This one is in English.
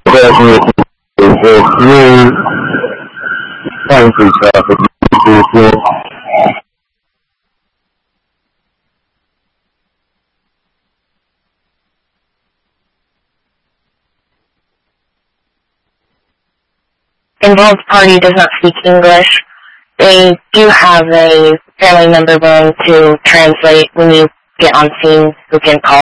Involved party does not speak English. They do have a family member willing to translate when you get on scene who can call